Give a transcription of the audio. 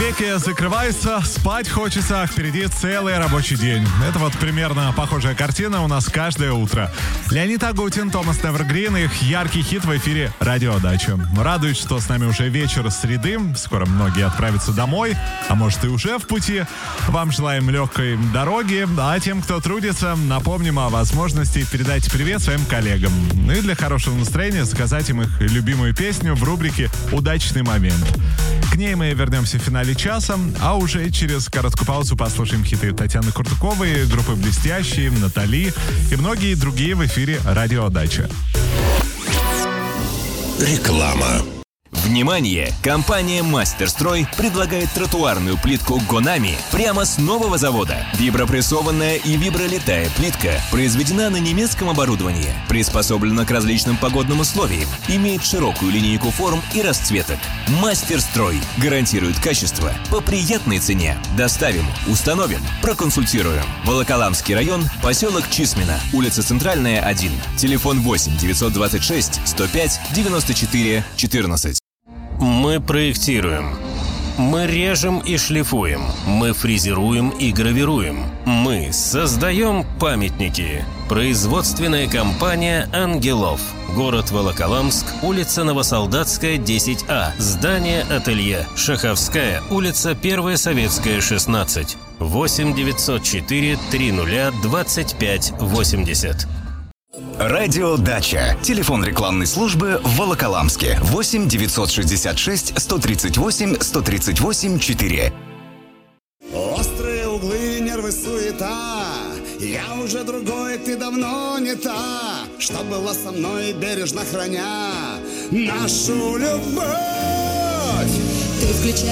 Веки закрываются, спать хочется, а впереди целый рабочий день. Это вот примерно похожая картина у нас каждое утро. Леонид Агутин, Томас Невергрин и их яркий хит в эфире «Радио Дача». Радует, что с нами уже вечер среды. Скоро многие отправятся домой, а может и уже в пути. Вам желаем легкой дороги, а тем, кто трудится, напомним о возможности передать привет своим коллегам. Ну и для хорошего настроения заказать им их любимую песню в рубрике «Удачный момент». К ней мы вернемся в финале часа, а уже через короткую паузу послушаем хиты Татьяны Куртуковой, группы «Блестящие», «Натали» и многие другие в эфире «Радио Дача». Реклама. Внимание! Компания «Мастерстрой» предлагает тротуарную плитку «Гонами» прямо с нового завода. Вибропрессованная и вибролитая плитка произведена на немецком оборудовании, приспособлена к различным погодным условиям, имеет широкую линейку форм и расцветок. «Мастерстрой» гарантирует качество по приятной цене. Доставим, установим, проконсультируем. Волоколамский район, поселок Чисмино, улица Центральная, 1. Телефон 8 926 105 94 14. Мы проектируем. Мы режем и шлифуем. Мы фрезеруем и гравируем. Мы создаем памятники. Производственная компания «Ангелов». Город Волоколамск, улица Новосолдатская, 10А. Здание «Ателье». Шаховская, улица 1 Советская, 16. 8 904 30 25 80. Радио Дача. Телефон рекламной службы в Волоколамске. 8 966 138 138 4. Острые углы, нервы, суета. Я уже другой, ты давно не та, что была со мной, бережно храня нашу любовь. Ты включай